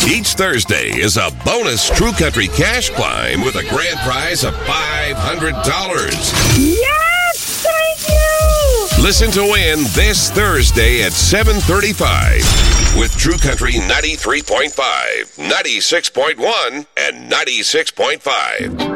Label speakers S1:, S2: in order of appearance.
S1: Each Thursday is a bonus True Country cash climb with a grand prize of $500.
S2: Yes! Thank you!
S1: Listen to win this Thursday at 7:35 with True Country 93.5, 96.1, and 96.5.